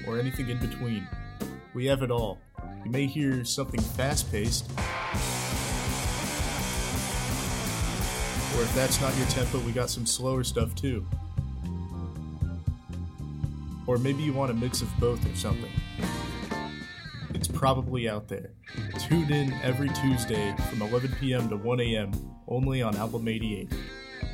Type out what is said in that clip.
or anything in between. We have it all. You may hear something fast-paced, or if that's not your tempo, we got some slower stuff too. Or maybe you want a mix of both or something. It's probably out there. Tune in every Tuesday from 11 p.m. to 1 a.m. only on Album 88.